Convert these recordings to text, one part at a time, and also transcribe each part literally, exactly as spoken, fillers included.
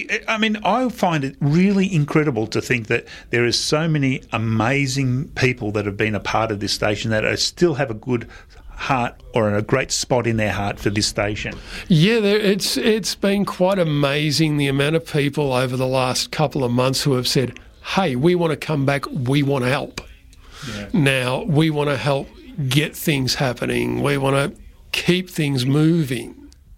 I mean, I find it really incredible to think that there is so many amazing people that have been a part of this station that are, still have a good heart or a great spot in their heart for this station. Yeah, there, it's it's been quite amazing the amount of people over the last couple of months who have said, hey, we want to come back, we want to help. Yeah. Now, we want to help get things happening, we want to keep things moving.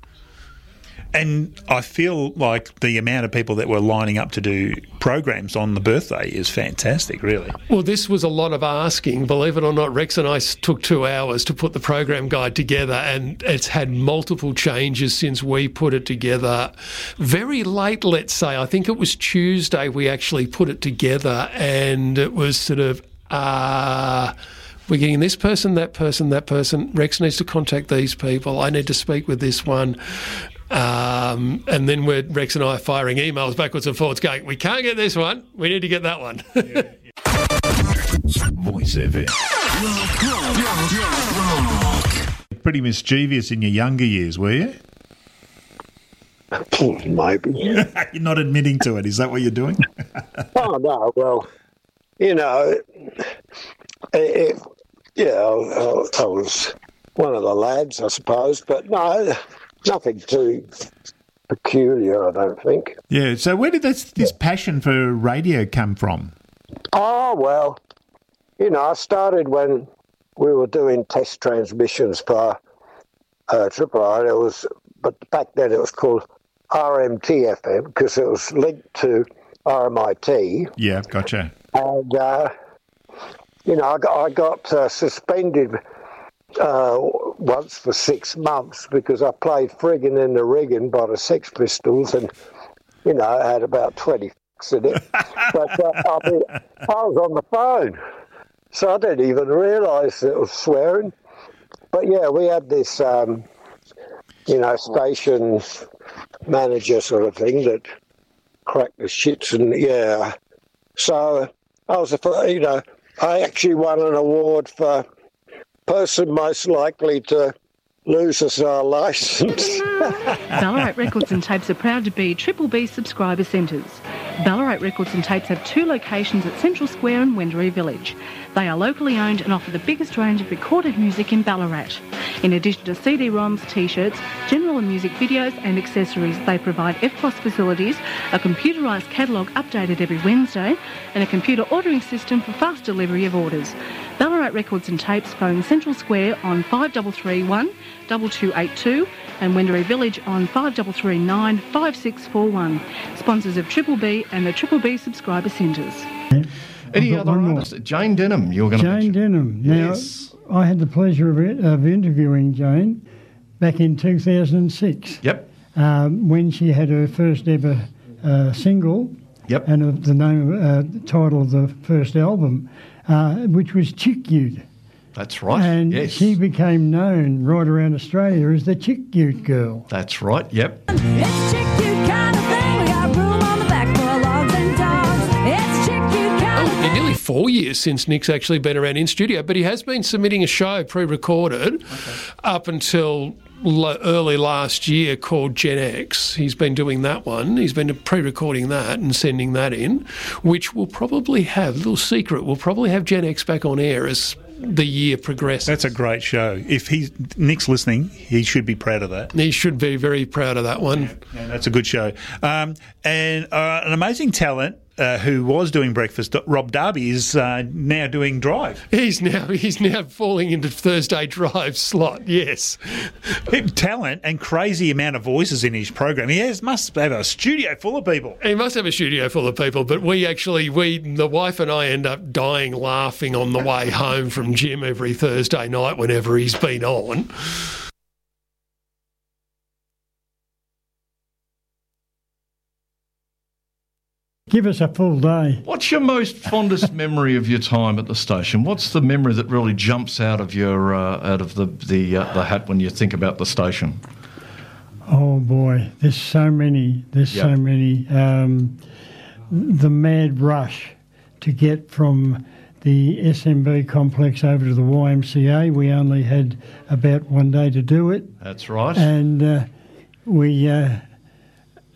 And I feel like the amount of people that were lining up to do programs on the birthday is fantastic, really. Well, this was a lot of asking. Believe it or not, Rex and I took two hours to put the program guide together, and it's had multiple changes since we put it together. Very late, let's say. I think it was Tuesday we actually put it together, and it was sort of... Uh, we're getting this person, that person, that person. Rex needs to contact these people. I need to speak with this one. Um, and then we're, Rex and I are firing emails backwards and forwards going, we can't get this one, we need to get that one. Yeah, yeah. Voice F M. Pretty mischievous in your younger years, were you? Maybe. You're not admitting to it. Is that what you're doing? Oh, no, well, you know, it, it, yeah, I, I was one of the lads, I suppose, but no... Nothing too peculiar, I don't think. Yeah, so where did this, this passion for radio come from? Oh, well, you know, I started when we were doing test transmissions for uh, Triple R. It was, but back then it was called R M T F M because it was linked to R M I T. Yeah, gotcha. And, uh, you know, I got, I got uh, suspended... Uh, once for six months because I played Friggin' in the Riggin' by the Sex Pistols and, you know, I had about twenty f***s in it. But uh, I mean, I was on the phone, so I didn't even realise it was swearing. But, yeah, we had this, um, you know, station manager sort of thing that cracked the shits and, yeah. So I was, a, you know, I actually won an award for... person most likely to lose us our licence. Ballarat Records and Tapes are proud to be Triple B subscriber centres. Ballarat Records and Tapes have two locations at Central Square and Wendouree Village. They are locally owned and offer the biggest range of recorded music in Ballarat. In addition to C D ROMs, T-shirts, general and music videos and accessories, they provide F P O S facilities, a computerised catalogue updated every Wednesday, and a computer ordering system for fast delivery of orders. Ballarat Records and Tapes phone Central Square on five three three one, two two eight two and Wendouree Village on five three three nine, five six four one. Sponsors of Triple B and the Triple B subscriber centres. Any other artists? Jane Denham, you were going to mention. Jane Denham. Now, yes. I had the pleasure of, of interviewing Jane back in two thousand six. Yep. Um, when she had her first ever uh, single. Yep. And uh, the name, uh, the title of the first album, uh, which was Chick Ute. That's right. And yes. she became known right around Australia as the Chick Ute girl. That's right. Yep. It's Chick Ute kind of thing. We got room on the back for logs and dogs. It's Chick Ute kind Oh, nearly four years since Nick's actually been around in studio, but he has been submitting a show pre-recorded okay. up until lo- early last year called Gen X. He's been doing that one. He's been pre-recording that and sending that in, which will probably have, a little secret, we'll probably have Gen X back on air as the year progresses. That's a great show. If he's Nick's listening, he should be proud of that. He should be very proud of that one. Yeah, yeah, that's a good show. Um, and uh, an amazing talent uh, who was doing breakfast, Rob Darby, is uh, now doing Drive. He's now he's now falling into Thursday Drive slot. Yes, talent and crazy amount of voices in his program. He has must have a studio full of people. He must have a studio full of people. But we actually, we the wife and I end up dying laughing on the way home from gym every Thursday night whenever he's been on. Give us a full day. What's your most fondest memory of your time at the station? What's the memory that really jumps out of your uh, out of the the, uh, the hat when you think about the station? Oh boy, there's so many. There's yep. so many. Um, the mad rush to get from the S M B complex over to the Y M C A. We only had about one day to do it. That's right. And uh, we. Uh,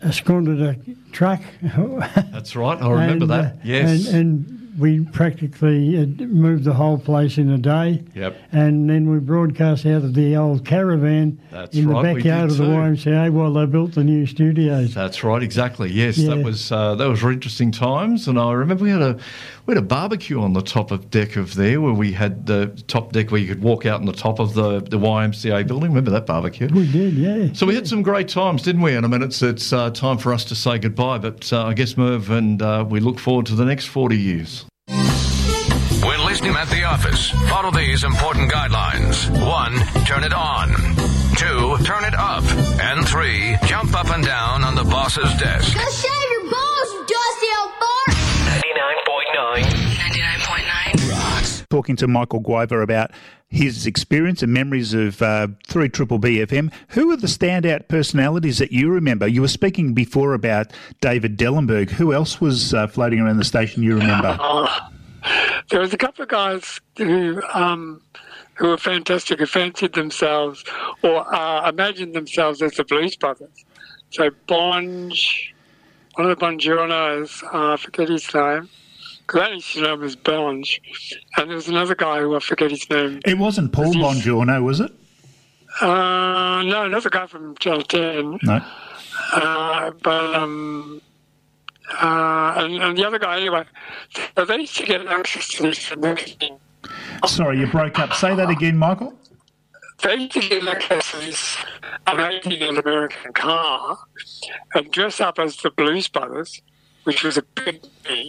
uh, squandered a truck. That's right. I remember and, that. uh, Yes. And, and we practically uh, moved the whole place in a day. Yep. And then we broadcast out of the old caravan That's in right, the we backyard did of the too. Y M C A while they built the new studios. That's right, exactly. Yes, Yeah. that was uh, that was interesting times, and I remember we had a we had a barbecue on the top of deck of there, where we had the top deck where you could walk out on the top of the, the Y M C A building. Remember that barbecue? We did, yeah. So we had some great times, didn't we? And I mean, it's it's uh, time for us to say goodbye, but uh, I guess Merv and uh, we look forward to the next forty years. When listening at the office, follow these important guidelines. One, turn it on. Two, turn it up. And three, jump up and down on the boss's desk. Go shave your balls, you dusty old fart! ninety-nine point nine. ninety-nine point nine. Talking to Michael Guiver about his experience and memories of uh, three Triple B F M. Who are the standout personalities that you remember? You were speaking before about David Dellenberg. Who else was uh, floating around the station you remember? Oh, there was a couple of guys who um, who were fantastic, who fancied themselves or uh, imagined themselves as the Blues Brothers. So Bonge, one of the Bongiornos, uh, I forget his name, because I used to know him as Bonge. And there was another guy who I forget his name. It wasn't Paul Bongiorno, was it? Uh, no, another guy from Channel ten. No. Uh, but, um... Uh, and, and the other guy, anyway, so they used to get access to this amazing. Sorry, you broke up. Say that again, Michael. They used to get access to this amazing American car and dress up as the Blues Brothers, which was a big thing.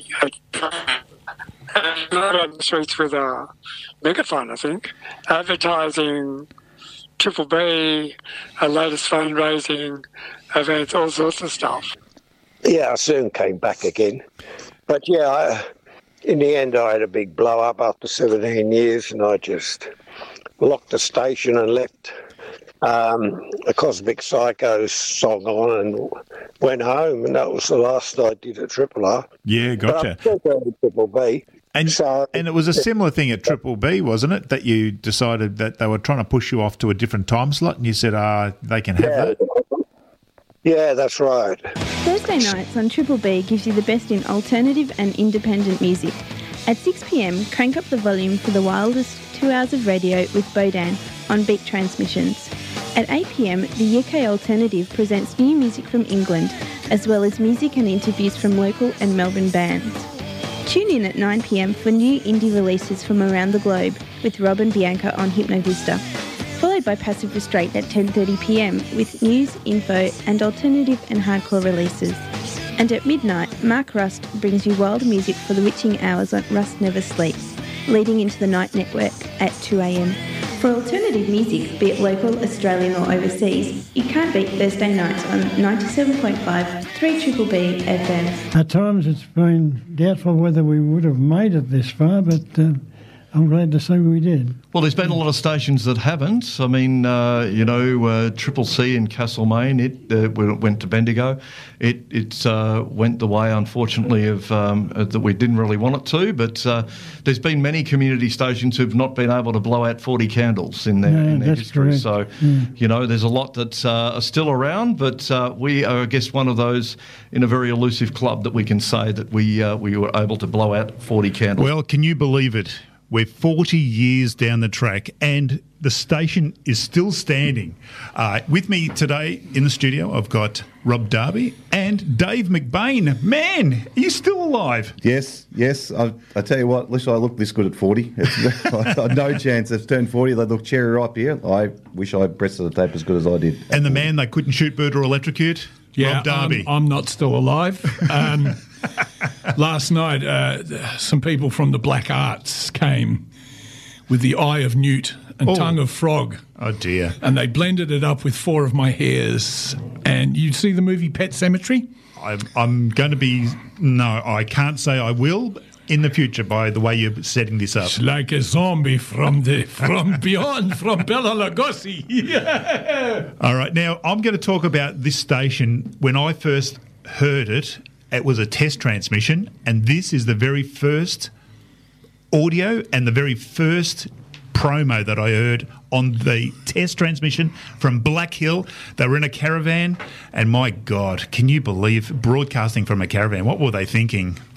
And ride on the streets with a megaphone, I think, advertising Triple B, our latest fundraising events, all sorts of stuff. Yeah, I soon came back again. But yeah, I, in the end, I had a big blow up after seventeen years, and I just locked the station and left um, a Cosmic Psycho song on and went home, and that was the last I did at Triple R. Yeah, gotcha. But I'm still going to Triple B. And, so, and it was a similar thing at Triple B, wasn't it? That you decided that they were trying to push you off to a different time slot, and you said, ah, they can have yeah, that. Yeah, that's right. Thursday nights on Triple B gives you the best in alternative and independent music. At six p m, crank up the volume for the wildest two hours of radio with Bodan on Beat Transmissions. At eight p m, the U K Alternative presents new music from England, as well as music and interviews from local and Melbourne bands. Tune in at nine p m for new indie releases from around the globe with Rob and Bianca on Hypnovista, followed by Passive Restraint at ten thirty p m with news, info and alternative and hardcore releases. And at midnight, Mark Rust brings you wild music for the witching hours on Rust Never Sleeps, leading into the Night Network at two a m. For alternative music, be it local, Australian or overseas, you can't beat Thursday nights on ninety-seven point five three Triple B F M. At times it's been doubtful whether we would have made it this far, but uh, I'm glad to say we did. Well, there's been a lot of stations that haven't. I mean, uh, you know, uh, Triple C in Castlemaine, it uh, went to Bendigo. It it uh, went the way, unfortunately, of um, uh, that we didn't really want it to. But uh, there's been many community stations who've not been able to blow out forty candles in their, No, in their that's history. correct. So, Yeah. you know, there's a lot that uh, are still around. But uh, we are, I guess, one of those in a very elusive club that we can say that we uh, we were able to blow out forty candles. Well, can you believe it? We're forty years down the track and the station is still standing. Uh, with me today in the studio, I've got Rob Darby and Dave McBain. Man, are you still alive? Yes, yes. I, I tell you what, at least I look this good at forty. It's, I, I, no chance. I've turned forty. They look cherry ripe here. I wish I pressed the tape as good as I did. And the man they couldn't shoot, boot or electrocute? Yeah, Rob Darby. I'm, I'm not still alive. Um, last night, uh, some people from the Black Arts came with the Eye of Newt and Oh. Tongue of Frog. Oh, dear. And they blended it up with four of my hairs. And you see the movie Pet Sematary? I'm, I'm going to be... No, I can't say I will in the future by the way you're setting this up. It's like a zombie from the from beyond, from Bela Lugosi. Yeah. All right, now I'm going to talk about this station. When I first heard it, it was a test transmission, and this is the very first audio and the very first promo that I heard on the test transmission from Black Hill. They were in a caravan, and my God, can you believe broadcasting from a caravan? What were they thinking?